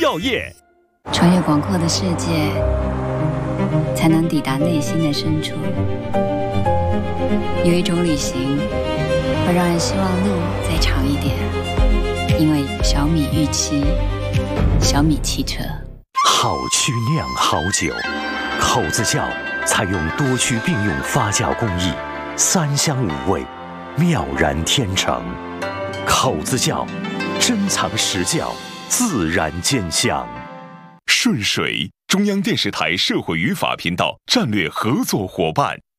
药业。 穿越广阔的世界，才能抵达内心的深处。有一种旅行，会让人希望路再长一点，因为小米预期，小米汽车。 好曲酿好酒，口子窖采用多区并用发酵工艺，3香5味，妙然天成。口子窖珍藏实窖，自然见香。 顺水，中央电视台社会语法频道战略合作伙伴。